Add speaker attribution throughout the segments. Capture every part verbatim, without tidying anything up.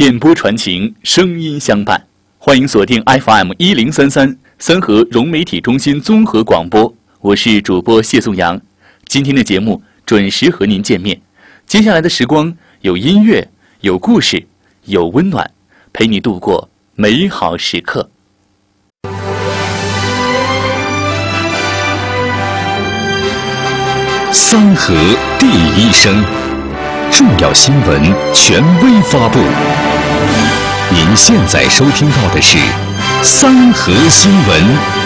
Speaker 1: 电波传情，声音相伴。欢迎锁定 F M 一零三三三河融媒体中心综合广播，我是主播谢颂阳。今天的节目准时和您见面。接下来的时光有音乐，有故事，有温暖，陪你度过美好时刻。
Speaker 2: 三河第一声，重要新闻权威发布。您现在收听到的是三河新闻。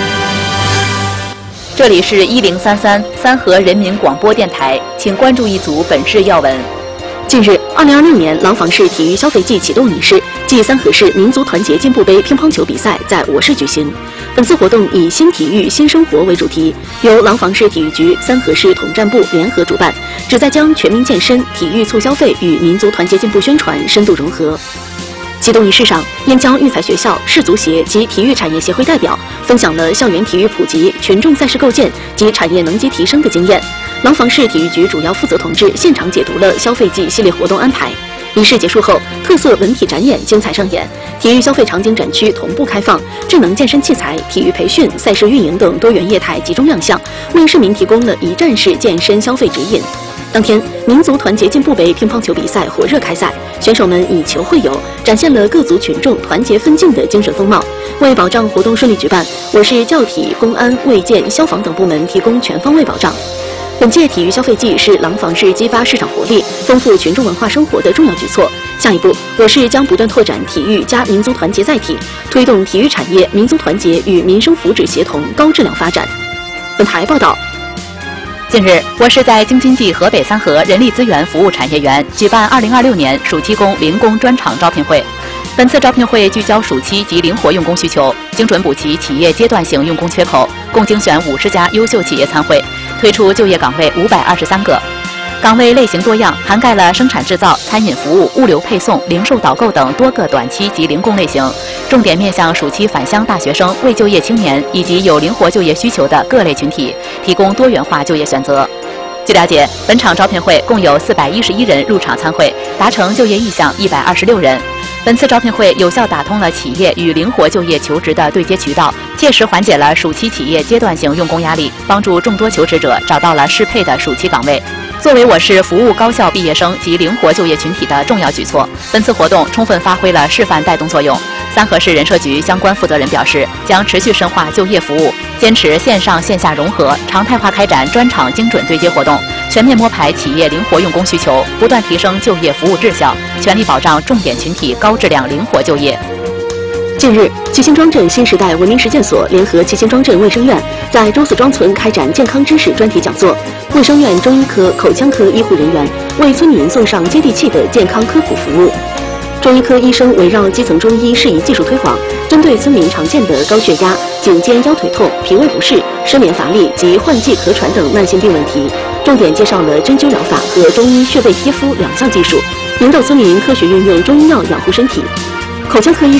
Speaker 3: 这里是一零三三三河人民广播电台，请关注一组本市要闻。
Speaker 4: 近日，二零二六年廊坊市体育消费季启动仪式暨三河市民族团结进步杯乒乓球比赛在我市举行。本次活动以新体育新生活为主题，由廊坊市体育局、三河市统战部联合主办，旨在将全民健身、体育促消费与民族团结进步宣传深度融合。启动仪式上，燕郊育才学校市足协及体育产业协会代表分享了校园体育普及、群众赛事构建及产业能级提升的经验。廊坊市体育局主要负责同志现场解读了消费季系列活动安排。仪式结束后，特色文体展演精彩上演，体育消费场景展区同步开放，智能健身器材、体育培训、赛事运营等多元业态集中亮相，为市民提供了一站式健身消费指引。当天，民族团结进步杯乒乓球比赛火热开赛，选手们以球会友，展现了各族群众团结奋进的精神风貌。为保障活动顺利举办，我市教体、公安、卫健、消防等部门提供全方位保障。本届体育消费季是廊坊市激发市场活力、丰富群众文化生活的重要举措。下一步，我市将不断拓展体育加民族团结载体，推动体育产业民族团结与民生福祉协同高质量发展。本台报道。
Speaker 3: 近日，我市在京津冀河北三河人力资源服务产业园举办二零二六年暑期工零工专场招聘会。本次招聘会聚焦暑期及灵活用工需求，精准补齐企业阶段性用工缺口，共精选五十家优秀企业参会，推出就业岗位五百二十三个。岗位类型多样，涵盖了生产制造、餐饮服务、物流配送、零售导购等多个短期及零工类型，重点面向暑期返乡大学生、未就业青年以及有灵活就业需求的各类群体，提供多元化就业选择。据了解，本场招聘会共有四百一十一人入场参会，达成就业意向一百二十六人。本次招聘会有效打通了企业与灵活就业求职的对接渠道，切实缓解了暑期企业阶段性用工压力，帮助众多求职者找到了适配的暑期岗位。作为我市服务高校毕业生及灵活就业群体的重要举措，本次活动充分发挥了示范带动作用。三河市人社局相关负责人表示，将持续深化就业服务，坚持线上线下融合，常态化开展专场精准对接活动，全面摸排企业灵活用工需求，不断提升就业服务质效，全力保障重点群体高质量灵活就业。
Speaker 4: 近日，七星庄镇新时代文明实践所联合七星庄镇卫生院在周四庄村开展健康知识专题讲座。卫生院中医科、口腔科医护人员为村民送上接地气的健康科普服务。中医科医生围绕基层中医适宜技术推广，针对村民常见的高血压、颈肩腰腿痛、脾胃不适、失眠乏力及换季咳喘等慢性病问题，重点介绍了针灸疗法和中医穴位贴敷两项技术，引导村民科学运用中医药养护身体。口腔科医